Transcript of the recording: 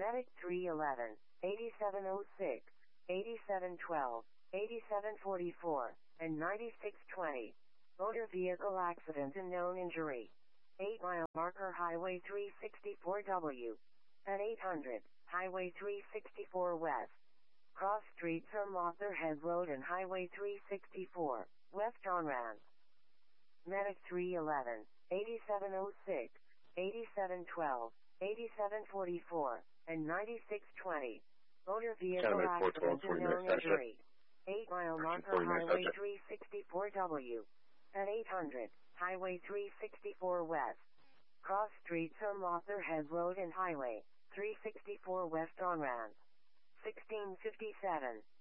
Medic 311, 8706, 8712, 8744, and 9620. Motor vehicle accident and known injury. 8 mile marker Highway 364W. At 800, Highway 364 West. Cross streets are Motherhead Road and Highway 364, West on Rand. Medic 311, 8706, 8712, 8744, and 9620. Motor vehicle accident and known injury. 8 mile marker Highway 364W. At 800, Highway 364 West. Cross streets are Motherhead Road and Highway 364 West on Rand. 1657.